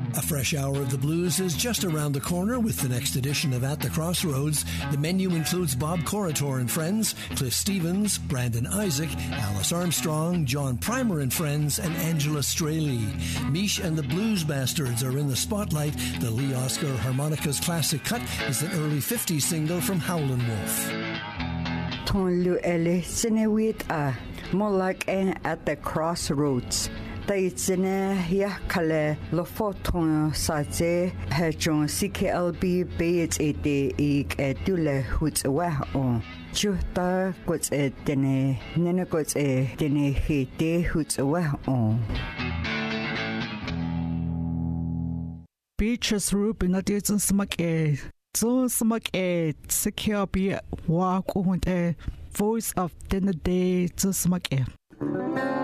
A fresh hour of the blues is just around the corner with the next edition of At the Crossroads. The menu includes Bob Corritor and Friends, Cliff Stevens, Brandon Isaac, Alice Armstrong, John Primer and Friends, and Angela Straley. Mish and the Blues Bastards are in the spotlight. The Lee Oscar Harmonicas classic cut is an early 50s single from Howlin' Wolf. Ton lu ele sinewit more like At the Crossroads. Taitsine ya kale lo foton saje hejon CKLB beit ete ik etule huts wa on chuta kots etene nene kots etene hite huts wa on Beaches Ruben na ditsen smak so smak CKLB wa und Voice of the Day to smak